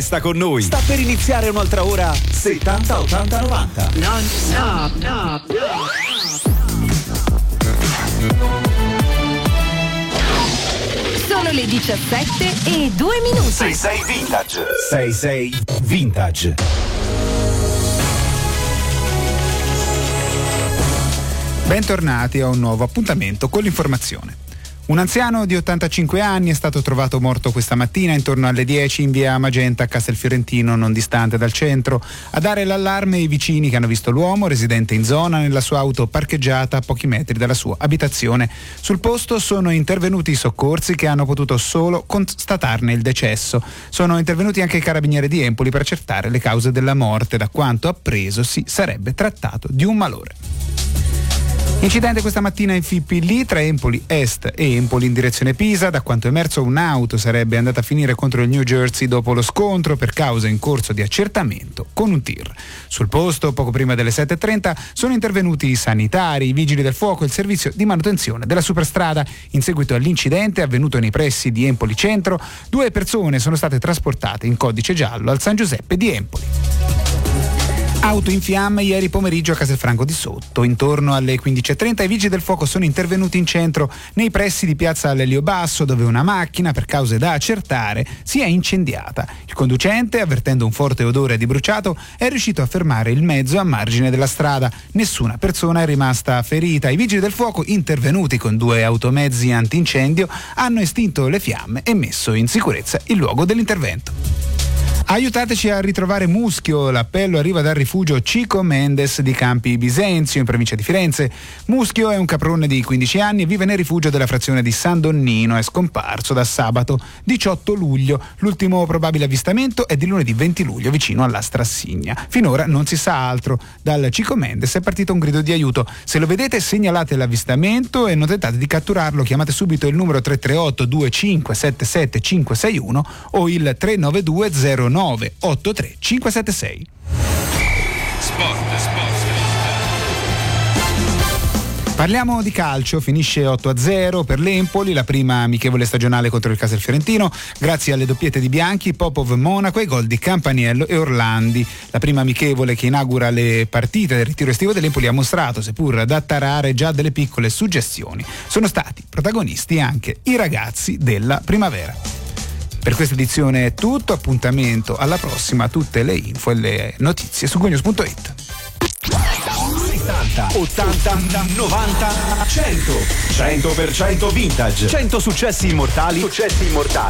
Resta con noi. Sta per iniziare un'altra ora 70 80 90. Non stop, no. Sono le 17:02. 66 Vintage. 66 Vintage. Bentornati a un nuovo appuntamento con l'informazione. Un anziano di 85 anni è stato trovato morto questa mattina intorno alle 10 in via Magenta a Castelfiorentino, non distante dal centro. A dare l'allarme i vicini che hanno visto l'uomo, residente in zona, nella sua auto parcheggiata a pochi metri dalla sua abitazione. Sul posto sono intervenuti i soccorsi che hanno potuto solo constatarne il decesso. Sono intervenuti anche i carabinieri di Empoli per accertare le cause della morte. Da quanto appreso si sarebbe trattato di un malore. Incidente questa mattina in Fippi tra Empoli Est e Empoli in direzione Pisa. Da quanto emerso, un'auto sarebbe andata a finire contro il New Jersey dopo lo scontro per causa in corso di accertamento con un tir. Sul posto, poco prima delle 7:30, sono intervenuti i sanitari, i vigili del fuoco e il servizio di manutenzione della superstrada. In seguito all'incidente avvenuto nei pressi di Empoli Centro, 2 persone sono state trasportate in codice giallo al San Giuseppe di Empoli. Auto in fiamme ieri pomeriggio a Castelfranco di Sotto. Intorno alle 15:30 i vigili del fuoco sono intervenuti in centro nei pressi di piazza Lelio Basso, dove una macchina, per cause da accertare, si è incendiata. Il conducente, avvertendo un forte odore di bruciato, è riuscito a fermare il mezzo a margine della strada. Nessuna persona è rimasta ferita. I vigili del fuoco, intervenuti con 2 automezzi antincendio, hanno estinto le fiamme e messo in sicurezza il luogo dell'intervento. Aiutateci a ritrovare Muschio. L'appello arriva dal rifugio Cico Mendes di Campi Bisenzio, in provincia di Firenze. Muschio è un caprone di 15 anni e vive nel rifugio della frazione di San Donnino. È scomparso da sabato 18 luglio. L'ultimo probabile avvistamento è di lunedì 20 luglio vicino alla Strassigna. Finora non si sa altro. Dal Cico Mendes è partito un grido di aiuto. Se lo vedete, segnalate l'avvistamento e non tentate di catturarlo. Chiamate subito il numero 338 2577 561 o il 392 0983 576. Sport. Parliamo di calcio, finisce 8-0 per l'Empoli, la prima amichevole stagionale contro il Castelfiorentino, grazie alle doppiette di Bianchi, Popov, Monaco e gol di Campaniello e Orlandi. La prima amichevole che inaugura le partite del ritiro estivo dell'Empoli ha mostrato, seppur da tarare, già delle piccole suggestioni. Sono stati protagonisti anche i ragazzi della primavera. Per questa edizione è tutto, appuntamento alla prossima, tutte le info e le notizie su gonius.it. 70, 80, 90, 100. 100% vintage. 100 successi immortali